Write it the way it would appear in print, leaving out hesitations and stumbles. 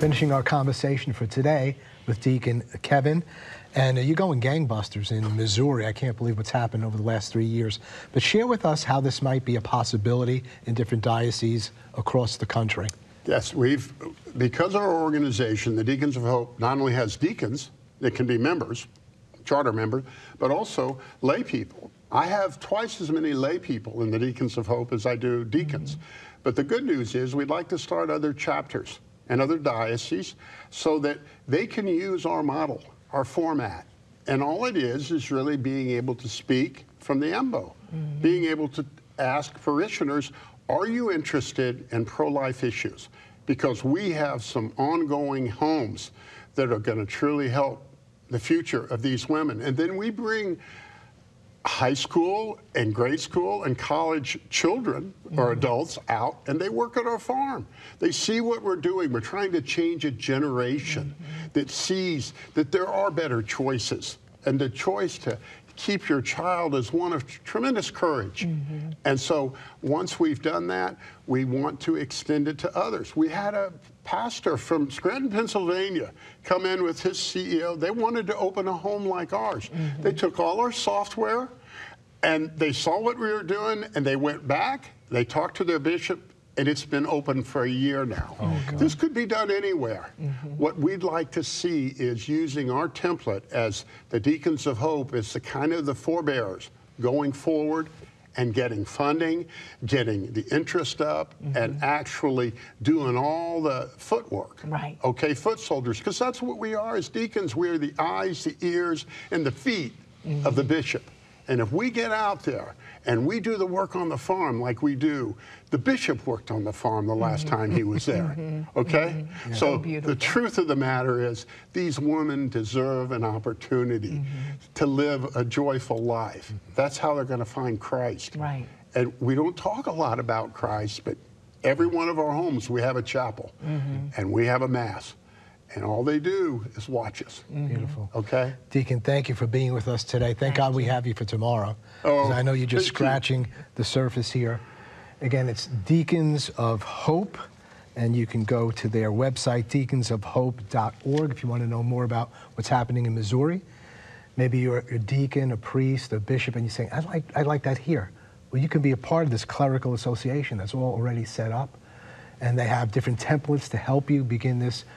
finishing our conversation for today with Deacon Kevin. And you're going gangbusters in Missouri. I can't believe what's happened over the last 3 years. But share with us how this might be a possibility in different dioceses across the country. Yes, because our organization, the Deacons of Hope, not only has deacons that can be members, charter members, but also lay people. I have twice as many lay people in the Deacons of Hope as I do deacons. But the good news is we'd like to start other chapters and other dioceses so that they can use our model, our format. And all it is really being able to speak from the EMBO, being able to ask parishioners, are you interested in pro-life issues? Because we have some ongoing homes that are going to truly help the future of these women. And then we bring high school and grade school and college children or adults out, and they work at our farm. They see what we're doing. We're trying to change a generation that sees that there are better choices, and the choice to keep your child is one of tremendous courage. And so once we've done that, we want to extend it to others. We had a pastor from Scranton, Pennsylvania come in with his CEO. They wanted to open a home like ours. They took all our software and they saw what we were doing, and they went back, they talked to their bishop, and it's been open for a year now. This could be done anywhere. What we'd like to see is using our template as the Deacons of Hope as the kind of the forebearers going forward and getting funding, getting the interest up, and actually doing all the footwork. Okay, foot soldiers, because that's what we are as deacons. We're the eyes, the ears, and the feet of the bishop. And if we get out there and we do the work on the farm like we do, the bishop worked on the farm the last time he was there, okay? So the truth of the matter is these women deserve an opportunity to live a joyful life. That's how they're going to find Christ. And we don't talk a lot about Christ, but every one of our homes we have a chapel and we have a mass. And all they do is watch us. Beautiful. Okay? Deacon, thank you for being with us today. Thank God we have you for tomorrow. I know you're just scratching the surface here. Again, it's Deacons of Hope, and you can go to their website, deaconsofhope.org, if you want to know more about what's happening in Missouri. Maybe you're a deacon, a priest, a bishop, and you're saying, I'd like that here. Well, you can be a part of this clerical association that's all already set up. And they have different templates to help you begin this